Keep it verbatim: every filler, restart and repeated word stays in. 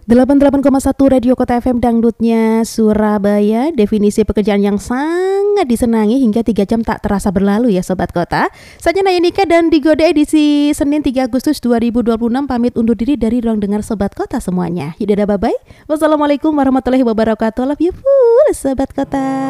delapan puluh delapan koma satu Radio Kota F M Dangdutnya Surabaya. Definisi pekerjaan yang sangat disenangi hingga tiga jam tak terasa berlalu ya Sobat Kota. Saya Naya Nika dan Digoda edisi Senin tiga Agustus dua ribu dua puluh enam pamit undur diri dari ruang dengar Sobat Kota semuanya. Yaudah bye bye. Wassalamualaikum warahmatullahi wabarakatuh. Love you full Sobat Kota.